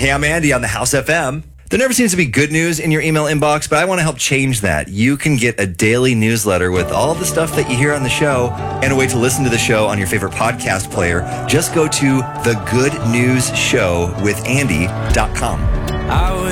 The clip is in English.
Hey, I'm Andy on the House FM. There never seems to be good news in your email inbox, but I want to help change that. You can get a daily newsletter with all the stuff that you hear on the show and a way to listen to the show on your favorite podcast player. Just go to thegoodnewsshowwithandy.com.